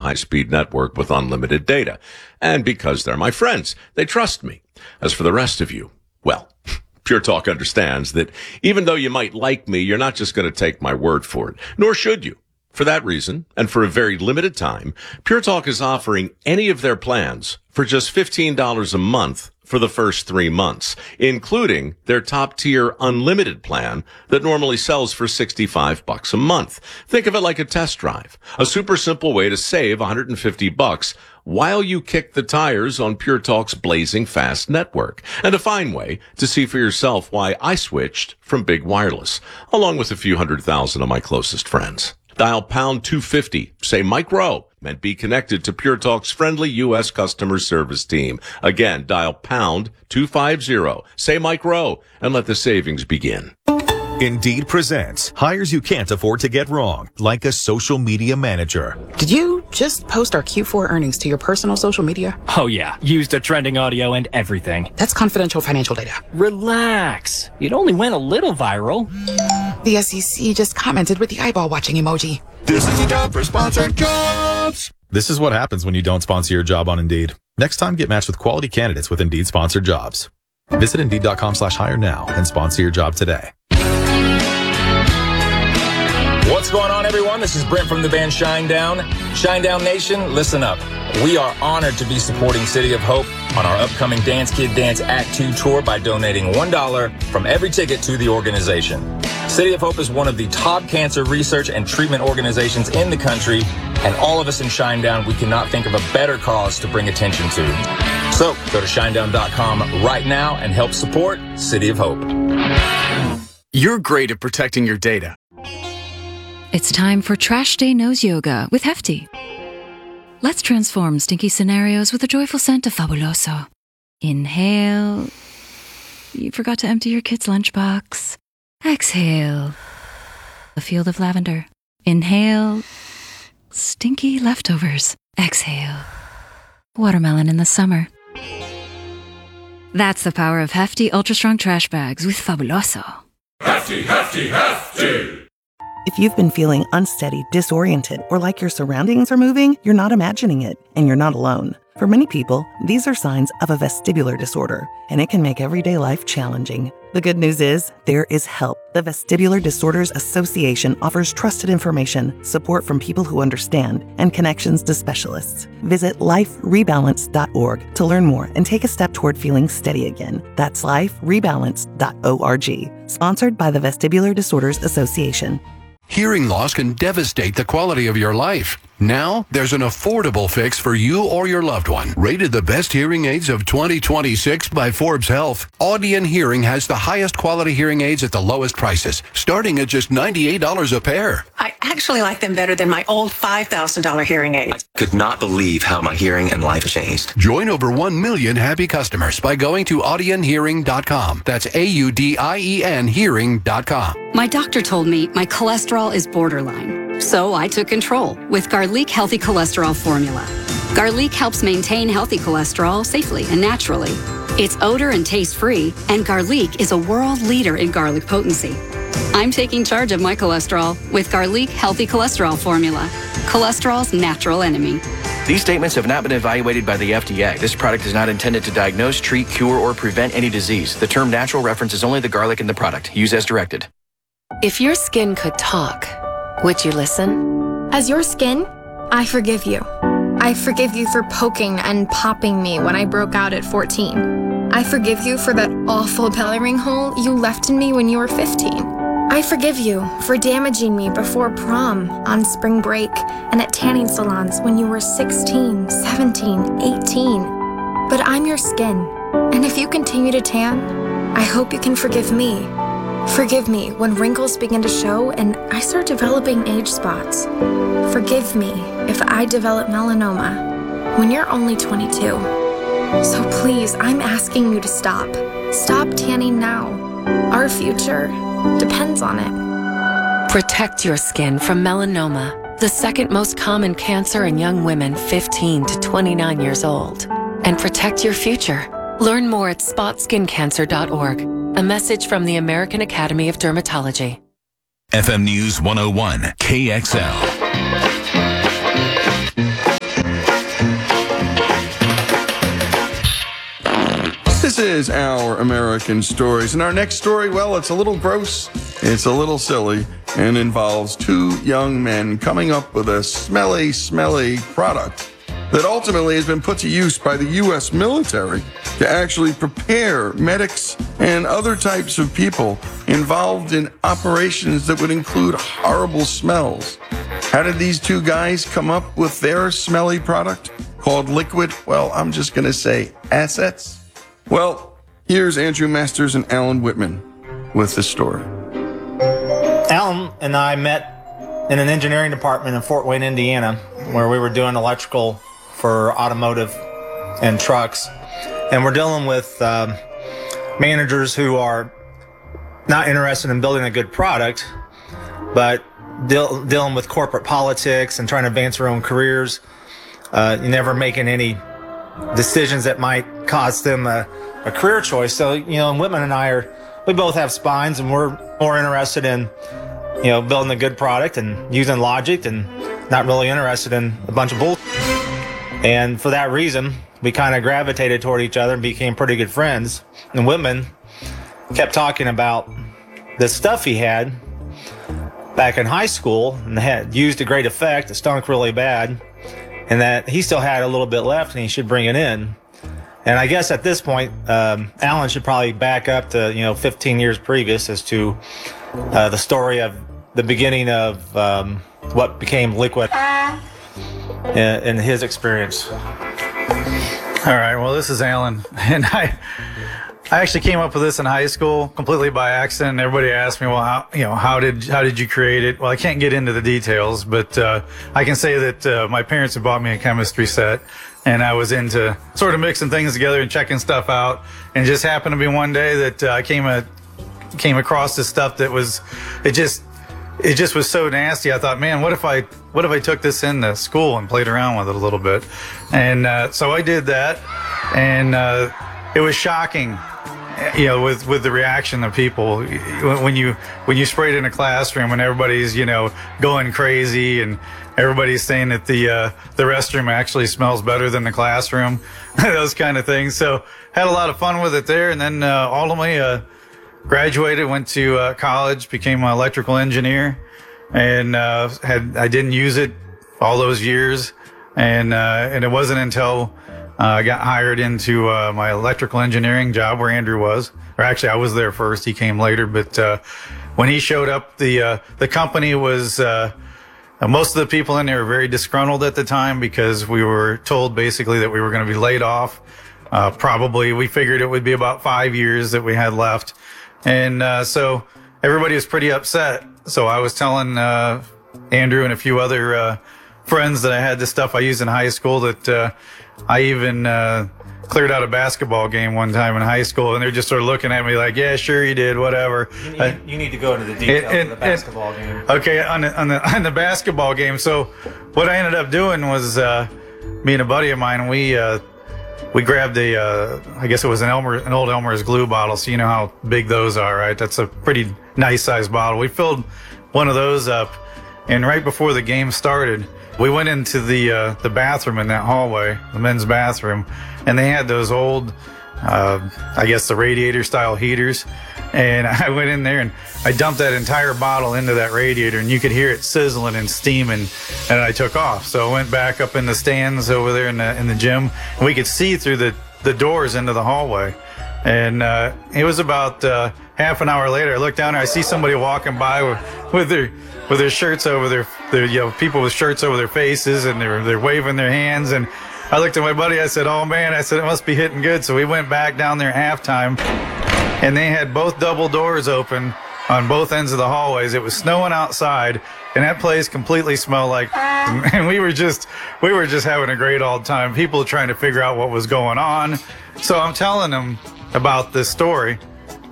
high-speed network with unlimited data. And because they're my friends, they trust me. As for the rest of you, well, Pure Talk understands that even though you might like me, you're not just going to take my word for it, nor should you. For that reason, and for a very limited time, Pure Talk is offering any of their plans for just $15 a month for the first 3 months, including their top-tier unlimited plan that normally sells for $65 a month. Think of it like a test drive, a super simple way to save $150 while you kick the tires on Pure Talk's blazing fast network, and a fine way to see for yourself why I switched from big wireless, along with a few 100,000 of my closest friends. Dial pound 250, say Mike Rowe, and be connected to Pure Talk's friendly U.S. customer service team. Again, dial pound 250, say Mike Rowe, and let the savings begin. Indeed presents hires you can't afford to get wrong, like a social media manager. Did you just post our Q4 earnings to your personal social media? Oh yeah, used a trending audio and everything. That's confidential financial data. Relax. It only went a little viral. The SEC just commented with the eyeball watching emoji. This is the job for sponsored jobs. This is what happens when you don't sponsor your job on Indeed. Next time, get matched with quality candidates with Indeed sponsored jobs. Visit Indeed.com/hire now and sponsor your job today. What's going on, everyone? This is Brent from the band Shinedown. Shinedown Nation, listen up. We are honored to be supporting City of Hope on our upcoming Dance Kid Dance Act 2 tour by donating $1 from every ticket to the organization. City of Hope is one of the top cancer research and treatment organizations in the country, and all of us in Shinedown, we cannot think of a better cause to bring attention to. So go to shinedown.com right now and help support City of Hope. You're great at protecting your data. It's time for Trash Day Nose Yoga with Hefty. Let's transform stinky scenarios with a joyful scent of Fabuloso. Inhale. You forgot to empty your kid's lunchbox. Exhale. A field of lavender. Inhale. Stinky leftovers. Exhale. Watermelon in the summer. That's the power of Hefty Ultra Strong Trash Bags with Fabuloso. Hefty, hefty, hefty. If you've been feeling unsteady, disoriented, or like your surroundings are moving, you're not imagining it, and you're not alone. For many people, these are signs of a vestibular disorder, and it can make everyday life challenging. The good news is, there is help. The Vestibular Disorders Association offers trusted information, support from people who understand, and connections to specialists. Visit liferebalance.org to learn more and take a step toward feeling steady again. That's liferebalance.org. Sponsored by the Vestibular Disorders Association. Hearing loss can devastate the quality of your life. Now, there's an affordable fix for you or your loved one. Rated the best hearing aids of 2026 by Forbes Health, Audion Hearing has the highest quality hearing aids at the lowest prices, starting at just $98 a pair. I actually like them better than my old $5,000 hearing aids. Could not believe how my hearing and life changed. Join over 1 million happy customers by going to audionhearing.com. That's AUDIEN hearing.com. My doctor told me my cholesterol is borderline. So I took control with Garlic Healthy Cholesterol Formula. Garlic helps maintain healthy cholesterol safely and naturally. It's odor and taste free, and Garlic is a world leader in garlic potency. I'm taking charge of my cholesterol with Garlic Healthy Cholesterol Formula, cholesterol's natural enemy. These statements have not been evaluated by the FDA. This product is not intended to diagnose, treat, cure, or prevent any disease. The term natural references only the garlic in the product. Use as directed. If your skin could talk, would you listen? As your skin, I forgive you. I forgive you for poking and popping me when I broke out at 14. I forgive you for that awful belly ring hole you left in me when you were 15. I forgive you for damaging me before prom, on spring break, and at tanning salons when you were 16, 17, 18. But I'm your skin, and if you continue to tan, I hope you can forgive me. Forgive me when wrinkles begin to show and I start developing age spots. Forgive me if I develop melanoma when you're only 22. So please, I'm asking you to stop. Stop tanning now. Our future depends on it. Protect your skin from melanoma, the second most common cancer in young women 15 to 29 years old. And protect your future. Learn more at spotskincancer.org. A message from the American Academy of Dermatology. FM News 101, KXL. This is Our American Stories. And our next story, well, it's a little gross, it's a little silly, and involves two young men coming up with a smelly product that ultimately has been put to use by the U.S. military to actually prepare medics and other types of people involved in operations that would include horrible smells. How did these two guys come up with their smelly product called Liquid? Well, I'm just going to say assets. Well, here's Andrew Masters and Alan Whitman with the story. Alan and I met in an engineering department in Fort Wayne, Indiana, where we were doing electrical for automotive and trucks. And we're dealing with managers who are not interested in building a good product, but dealing with corporate politics and trying to advance their own careers. You're never making any decisions that might cost them a career choice. So, Whitman and I we both have spines, and we're more interested in, building a good product and using logic, and not really interested in a bunch of bull. And for that reason, we kind of gravitated toward each other and became pretty good friends. And Whitman kept talking about the stuff he had back in high school and had used to great effect. It stunk really bad, and that he still had a little bit left and he should bring it in. And I guess at this point, Alan should probably back up to 15 years previous as to the story of the beginning of what became Liquid in his experience. All right, well, this is Alan, and I actually came up with this in high school completely by accident. Everybody asked me, well, how did you create it? Well, I can't get into the details, but I can say that my parents had bought me a chemistry set, and I was into sort of mixing things together and checking stuff out. And it just happened to be one day that I came across this stuff that was, it just was so nasty. I thought, man, what if I took this into school and played around with it a little bit? And so I did that, and it was shocking, with the reaction of people when you spray it in a classroom and everybody's going crazy and everybody's saying that the restroom actually smells better than the classroom, those kind of things. So had a lot of fun with it there, and then ultimately graduated, went to college, became an electrical engineer, and I didn't use it all those years, and it wasn't until I got hired into my electrical engineering job where Andrew was, or actually I was there first. He came later, but when he showed up, the company was most of the people in there were very disgruntled at the time because we were told basically that we were going to be laid off. Probably we figured it would be about 5 years that we had left. And so everybody was pretty upset. So I was telling Andrew and a few other friends that I had this stuff I used in high school, that I even cleared out a basketball game one time in high school, and they're just sort of looking at me like, yeah, sure you did, whatever. You need to go into the details of the basketball game. Okay, on the basketball game. So what I ended up doing was me and a buddy of mine, we grabbed I guess it was an old Elmer's glue bottle, so you know how big those are, right? That's a pretty nice sized bottle. We filled one of those up, and right before the game started, we went into the bathroom in that hallway, the men's bathroom, and they had those old, I guess the radiator style heaters. And I went in there and I dumped that entire bottle into that radiator, and you could hear it sizzling and steaming, and I took off. So I went back up in the stands over there in the gym, and we could see through the doors into the hallway. And it was about half an hour later, I looked down there, I see somebody walking by with their shirts over their people with shirts over their faces, and they're waving their hands. And I looked at my buddy, I said, oh man, I said, it must be hitting good. So we went back down there at halftime, and they had both double doors open on both ends of the hallways. It was snowing outside, and that place completely smelled like, and we were just having a great old time. People trying to figure out what was going on. So I'm telling them about this story,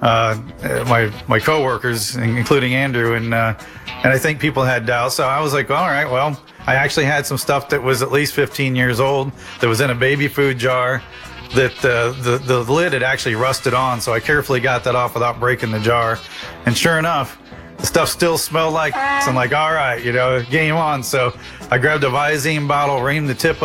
my coworkers, including Andrew, and I think people had doubts. So I was like, all right, well, I actually had some stuff that was at least 15 years old that was in a baby food jar that the lid had actually rusted on. So I carefully got that off without breaking the jar. And sure enough, the stuff still smelled like, so I'm like, all right, game on. So I grabbed a Visine bottle, reamed the tip